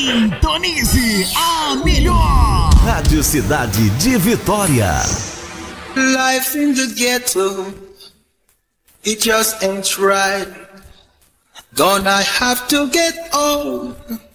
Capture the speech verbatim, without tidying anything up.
Sintonize a melhor Rádio Cidade de Vitória. Life in the ghetto, it just ain't right. Gonna have to get old